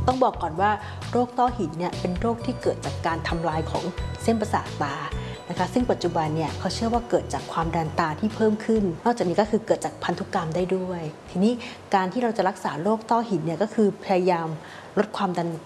ต้องบอกก่อนว่าโรคต้อหินเนี่ยเป็นโรคที่เกิดจากการทำลายของเส้นประสาทตานะคะซึ่งปัจจุบันเนี่ยเขาเชื่อว่าเกิดจากความดันตาที่เพิ่มขึ้นนอกจากนี้ก็คือเกิดจากพันธุกรรมได้ด้วยทีนี้การที่เราจะรักษาโรคต้อหินเนี่ยก็คือพยายามลดความดัน